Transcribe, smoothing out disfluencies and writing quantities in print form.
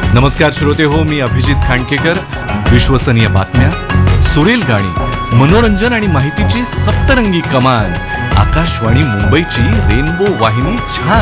नमस्कार श्रोते हो, मी अभिजित खांडकेकर. विश्वसनीय बातम्या, सुरेल गाणी, मनोरंजन आणि माहितीची सप्तरंगी कमान. आकाशवाणी मुंबईची रेनबो वाहिनी छान